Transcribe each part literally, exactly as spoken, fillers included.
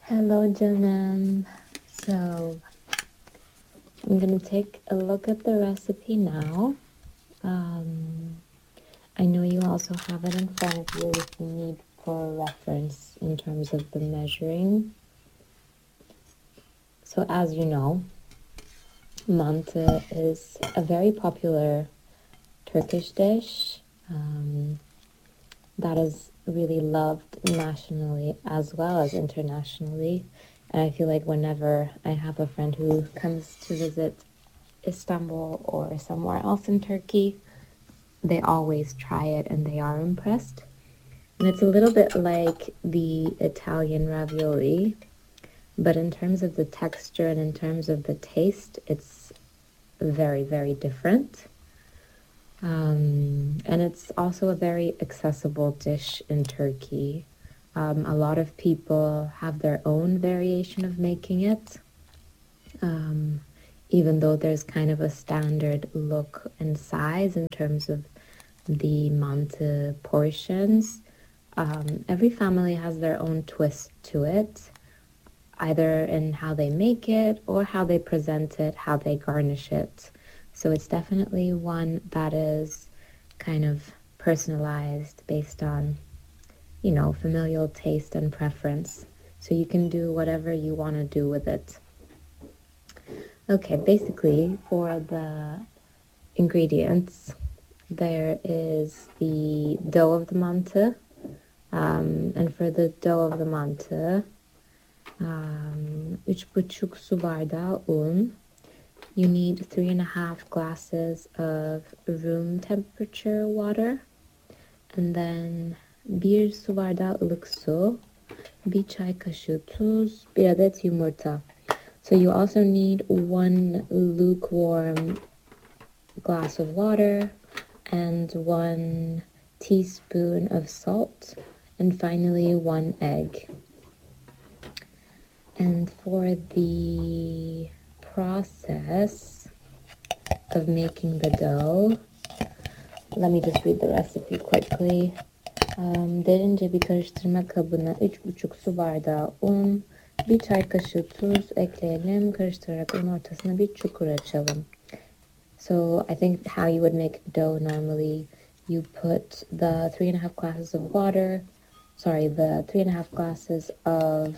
Hello, Janam. So, I'm gonna take a look at the recipe now. Um, I know you also have it in front of you if you need for reference in terms of the measuring. So, as you know, mantı is a very popular Turkish dish um, that is really loved nationally as well as internationally. And I feel like whenever I have a friend who comes to visit Istanbul or somewhere else in Turkey, they always try it and they are impressed. And it's a little bit like the Italian ravioli, but in terms of the texture and in terms of the taste, it's very, very different. Um, and it's also a very accessible dish in Turkey. Um, a lot of people have their own variation of making it. Um, even though there's kind of a standard look and size in terms of the mantı portions, um, every family has their own twist to it, either in how they make it or how they present it, how they garnish it. So it's definitely one that is kind of personalized based on, you know, familial taste and preference. So you can do whatever you want to do with it. Okay, basically for the ingredients, there is the dough of the mantı. Um, and for the dough of the mantı, um, üç buçuk su bardağı un. You need three and a half glasses of room temperature water. And then bir su bardağı ılık su, bir çay kaşığı tuz, bir adet yumurta. So you also need one lukewarm glass of water and one teaspoon of salt, and finally one egg. And for the process of making the dough, let me just read the recipe quickly. Um, derince bir karıştırma kabına üç buçuk su bardağı un, bir çay kaşığı tuz ekleyelim. Karıştırarak un ortasına bir çukur açalım. So I think how you would make dough normally, you put the three and a half glasses of water, sorry, the three and a half glasses of,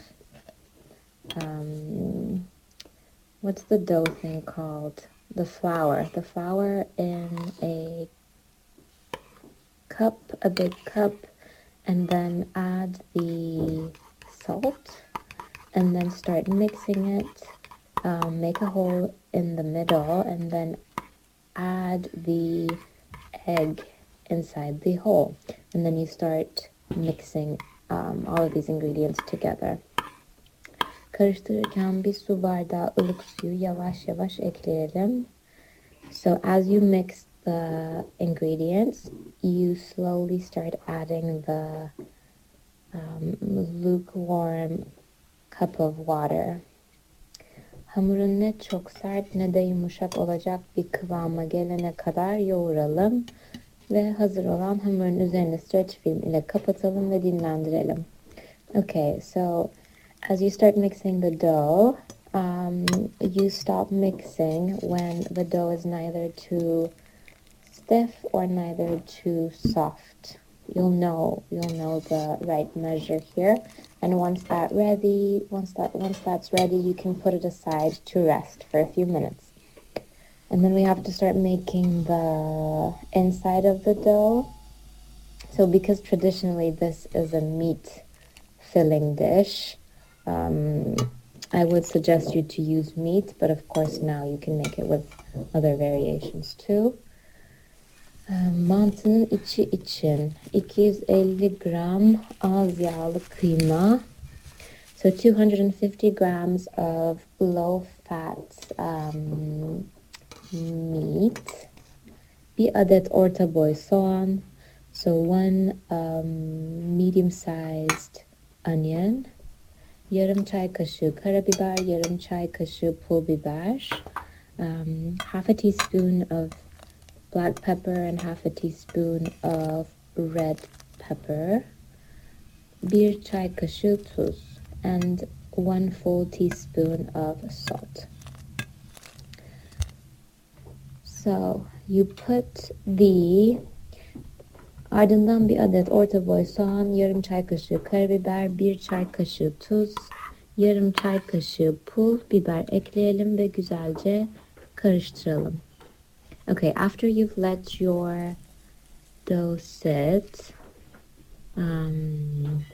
um, what's the dough thing called? The flour. The flour in a cup, a big cup, and then add the salt, and then start mixing it. Um, make a hole in the middle, and then add the egg inside the hole, and then you start mixing um, all of these ingredients together. Karıştırırken bir su bardağı ılık suyu yavaş yavaş ekleyelim. So as you mix the ingredients, you slowly start adding the um, lukewarm cup of water. Hamurun ne çok sert ne de yumuşak olacak bir kıvama gelene kadar yoğuralım ve hazır olan hamurun üzerine stretch film ile kapatalım ve dinlendirelim. Okay, so as you start mixing the dough, um, you stop mixing when the dough is neither too stiff or neither too soft. You'll know you'll know the right measure here, and once that ready, once that once that's ready, you can put it aside to rest for a few minutes. And then we have to start making the inside of the dough. So because traditionally this is a meat filling dish, um, I would suggest you to use meat, but of course now you can make it with other variations too. Mantının içi için iki yüz elli gram az yağlı kıyma. So two hundred fifty grams of low fat um, meat. Bir adet orta boy soğan. So one um, medium sized onion. Yarım çay kaşığı karabiber, yarım çay kaşığı pul biber. Um, half a teaspoon of black pepper and half a teaspoon of red pepper, bir çay kaşığı tuz, and one full teaspoon of salt. So you put the ardından bir adet orta boy soğan, yarım çay kaşığı karabiber, bir çay kaşığı tuz, yarım çay kaşığı pul biber ekleyelim ve güzelce karıştıralım. Okay, after you've let your dough sit, um,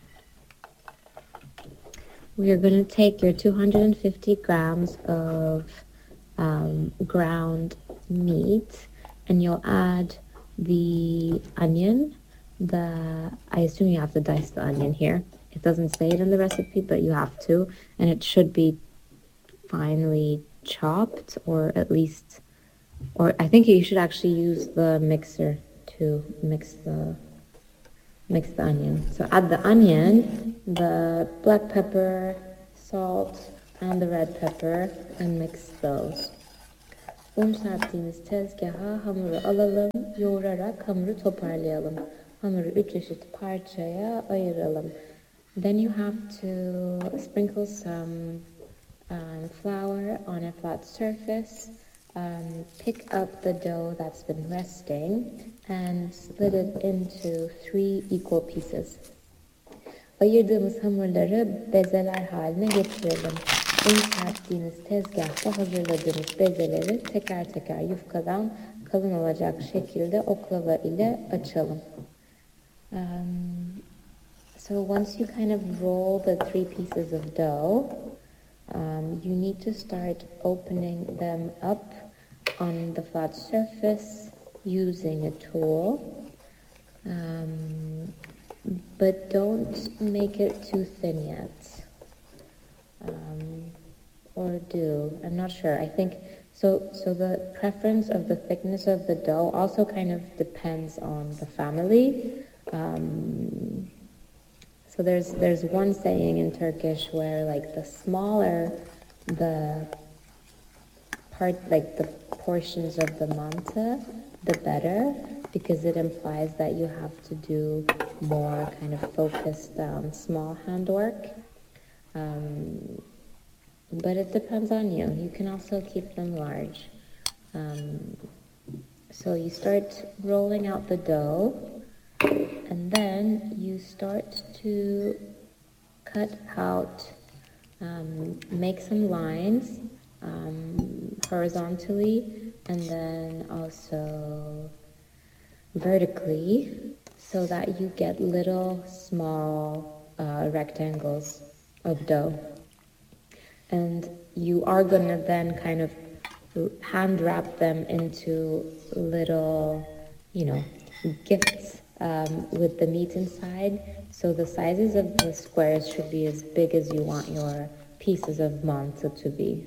we're going to take your two hundred fifty grams of um, ground meat and you'll add the onion. The I assume you have to dice the onion here. It doesn't say it in the recipe, but you have to, and it should be finely chopped, or at least, or I think you should actually use the mixer to mix the mix the onion. So add the onion, the black pepper, salt, and the red pepper, and mix those. Un serptiğimiz tezgaha hamuru alalım, yoğurarak hamuru toparlayalım. Hamuru üç eşit parçaya ayıralım. Then you have to sprinkle some um, flour on a flat surface, um, pick up the dough that's been resting, and split it into three equal pieces. Ayırdığımız hamurları bezeler haline getirelim. Un serptiğiniz tezgahta hazırladığımız bezeleri teker teker yufkadan kalın olacak şekilde oklava ile açalım. Um, so once you kind of roll the three pieces of dough, um, you need to start opening them up on the flat surface using a tool. Um, but don't make it too thin yet. Um, or do, I'm not sure. I think, so So the preference of the thickness of the dough also kind of depends on the family. Um, so there's there's one saying in Turkish where like the smaller the part, like the portions of the manta, the better, because it implies that you have to do more kind of focused um, small handwork. Um, but it depends on you. You can also keep them large. Um, so you start rolling out the dough, and then you start to cut out, um, make some lines um, horizontally, and then also vertically, so that you get little small uh, rectangles of dough. And you are going to then kind of hand wrap them into little, you know, gifts um, with the meat inside. So the sizes of the squares should be as big as you want your pieces of manta to be.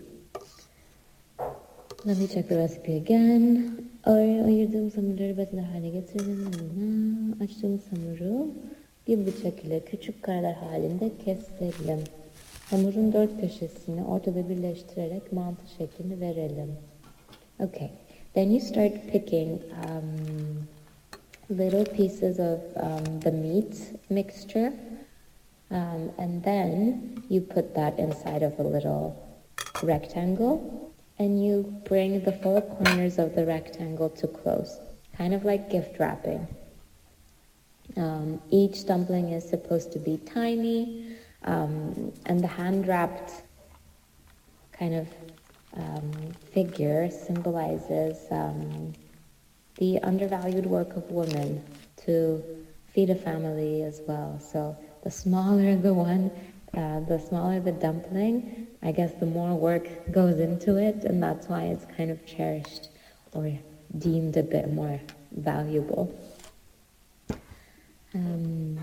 Let me check the recipe again. Ay- Ayırdığımız hamurları bezeler hale getirelim. Açtığımız hamuru bir bıçak ile küçük kareler halinde keselim. Hamurun dört köşesini ortada birleştirerek mantı şeklini verelim. Okay, then you start picking um, little pieces of um, the meat mixture, um, and then you put that inside of a little rectangle, and you bring the four corners of the rectangle to close, kind of like gift wrapping. Um, each dumpling is supposed to be tiny, um, and the hand-wrapped kind of um, figure symbolizes um, the undervalued work of women to feed a family as well. So the smaller the one, uh, the smaller the dumpling, I guess the more work goes into it, and that's why it's kind of cherished or deemed a bit more valuable. Um,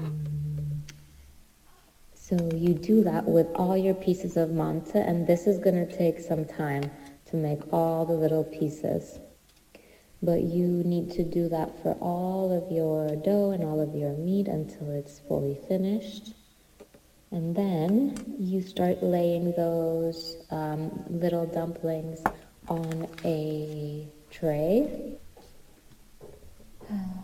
so you do that with all your pieces of manta, and this is going to take some time to make all the little pieces. But you need to do that for all of your dough and all of your meat until it's fully finished. And then you start laying those um, little dumplings on a tray.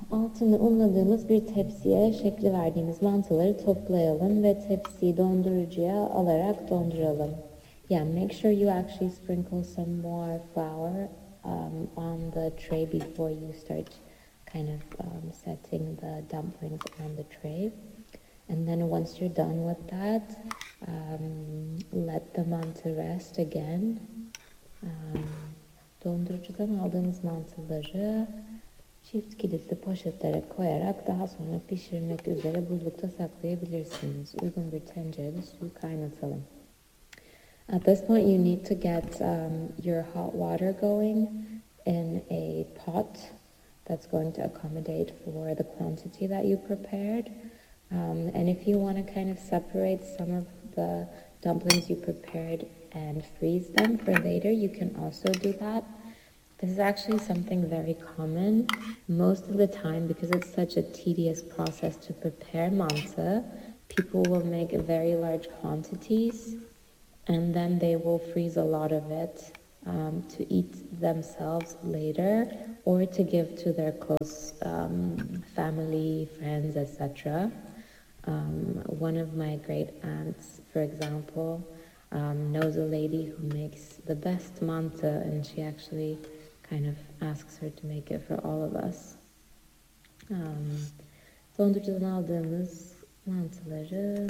Altını unladığımız bir tepsiye şekli verdiğimiz mantıları toplayalım ve tepsiyi dondurucuya alarak donduralım. Yeah, make sure you actually sprinkle some more flour um, on the tray before you start kind of um, setting the dumplings on the tray. And then once you're done with that, um, let the mantı rest again. Um, dondurucudan aldığınız mantıları çift kilitli poşetlere koyarak daha sonra pişirmek üzere buzlukta saklayabilirsiniz. Uygun bir tencerede suyu kaynatalım. At this point, you need to get um, your hot water going in a pot that's going to accommodate for the quantity that you prepared. Um, and if you want to kind of separate some of the dumplings you prepared and freeze them for later, you can also do that. This is actually something very common. Most of the time, because it's such a tedious process to prepare mantı, people will make very large quantities and then they will freeze a lot of it um, to eat themselves later or to give to their close um, family, friends, et cetera. Um, one of my great aunts, for example, um, knows a lady who makes the best mantı, and she actually kind of asks her to make it for all of us. Um, dondurucudan aldığımız mantıları,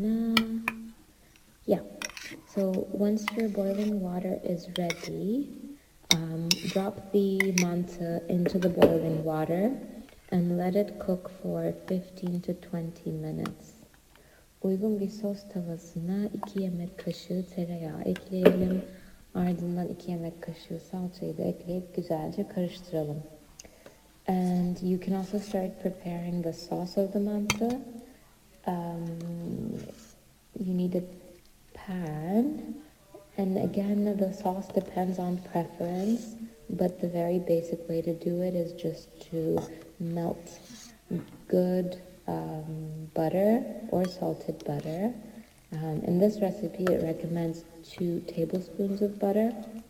yeah. So once your boiling water is ready, um, drop the mantı into the boiling water and let it cook for fifteen to twenty minutes. Uygun bir sos tavasına iki yemek kaşığı tereyağı ekleyelim. Ardından iki yemek kaşığı salçayı da ekleyip güzelce karıştıralım. And you can also start preparing the sauce of the mantı. Um, you need a pan, and again, the sauce depends on preference, but the very basic way to do it is just to melt good um, butter or salted butter. Um, in this recipe, it recommends two tablespoons of butter.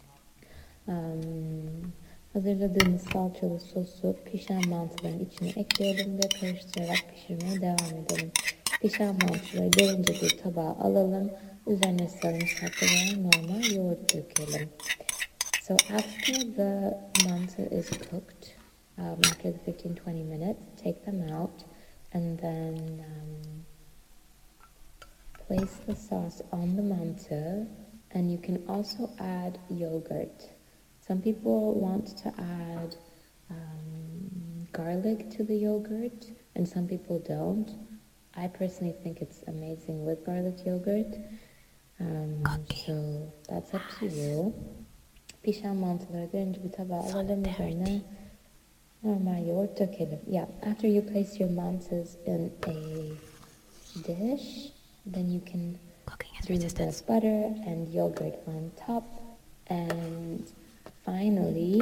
Um, hazırladığımız salçalı sosu pişen mantıların içine ekleyelim ve karıştırarak pişirmeye devam edelim. Pişen mantıları derince bir tabağa alalım. Üzerine sarımsaklı ve normal yoğurt dökelim. So after the mantı is cooked, um, after the fifteen to twenty minutes, take them out and then um, place the sauce on the mantı, and you can also add yogurt. Some people want to add um, garlic to the yogurt, and some people don't. I personally think it's amazing with garlic yogurt. Um, so that's up to you. Pişen mantıları derince bir tabağa alalım, üzerine normal yoğurt dökelim. Yeah, after you place your mantız in a dish, then you can do the butter and yogurt on top, and finally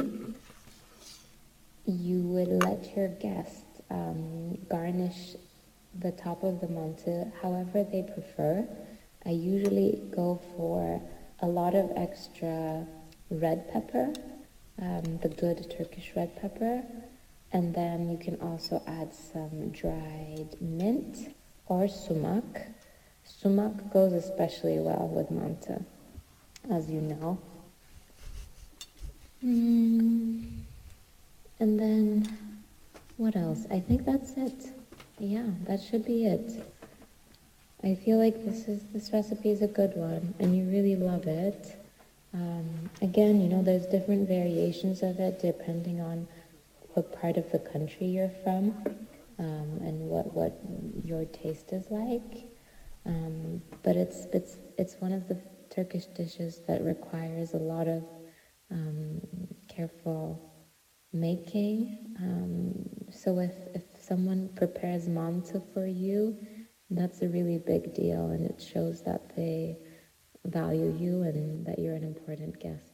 you would let your guest um, garnish the top of the mantı however they prefer. I usually go for a lot of extra red pepper, um, the good Turkish red pepper, and then you can also add some dried mint or sumak. Sumak goes especially well with mantı, as you know. Mm. And then, what else? I think that's it. Yeah, that should be it. I feel like this is this recipe is a good one, and you really love it. Um, again, you know, there's different variations of it depending on what part of the country you're from, um, and what what your taste is like. Um, but it's it's it's one of the Turkish dishes that requires a lot of um, careful making. Um, so if if someone prepares mantı for you, that's a really big deal, and it shows that they value you and that you're an important guest.